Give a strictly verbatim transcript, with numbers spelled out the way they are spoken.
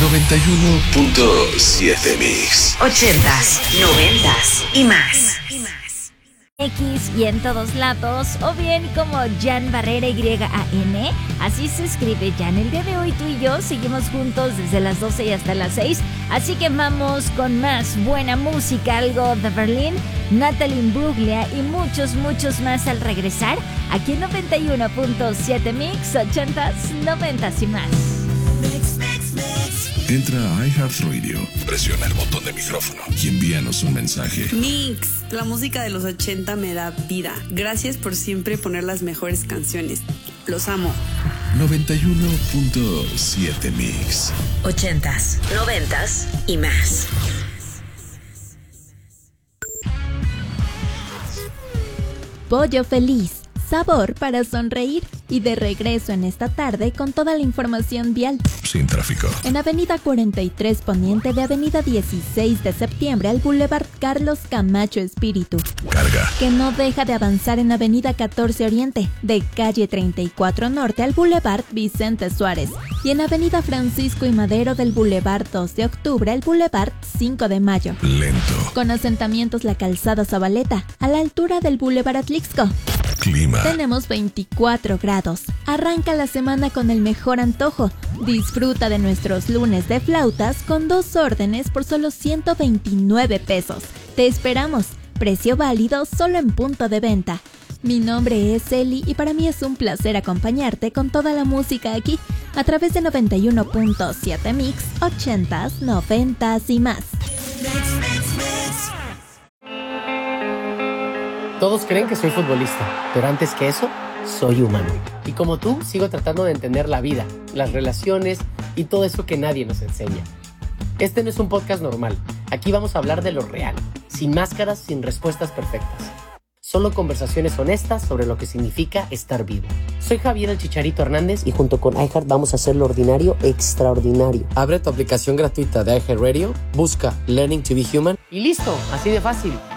noventa y uno punto siete Mix. Ochentas, noventas y más. X y en todos lados, o bien como Jan Barrera Y A N, así se escribe Jan. El día de hoy tú y yo seguimos juntos desde las doce y hasta las seis, así que vamos con más buena música, algo de Berlín, Natalie Imbruglia y muchos, muchos más al regresar, aquí en noventa y uno punto siete Mix, ochentas, noventas y más. Entra a iHeartRadio, presiona el botón de micrófono y envíanos un mensaje. Mix, la música de los ochenta me da vida. Gracias por siempre poner las mejores canciones. Los amo. noventa y uno punto siete Mix. Ochentas, noventas y más. Pollo Feliz, sabor para sonreír. Y de regreso en esta tarde con toda la información vial. Sin tráfico. En Avenida cuarenta y tres Poniente de Avenida dieciséis de septiembre al Boulevard Carlos Camacho Espíritu. Carga. Que no deja de avanzar en Avenida catorce Oriente, de Calle treinta y cuatro Norte al Boulevard Vicente Suárez. Y en Avenida Francisco y Madero del Boulevard dos de Octubre al Boulevard cinco de Mayo. Lento. Con asentamientos la Calzada Zabaleta, a la altura del Boulevard Atlixco. Clima. Tenemos veinticuatro grados. Arranca la semana con el mejor antojo. Disfruta de nuestros lunes de flautas con dos órdenes por solo ciento veintinueve pesos. Te esperamos. Precio válido solo en punto de venta. Mi nombre es Eli y para mí es un placer acompañarte con toda la música aquí a través de noventa y uno punto siete Mix, ochentas, noventas y más. Todos creen que soy futbolista, pero antes que eso, soy humano. Y como tú, sigo tratando de entender la vida, las relaciones y todo eso que nadie nos enseña. Este no es un podcast normal. Aquí vamos a hablar de lo real, sin máscaras, sin respuestas perfectas. Solo conversaciones honestas sobre lo que significa estar vivo. Soy Javier el Chicharito Hernández y junto con iHeart vamos a hacer lo ordinario extraordinario. Abre tu aplicación gratuita de iHeartRadio, busca Learning to be Human y listo, así de fácil.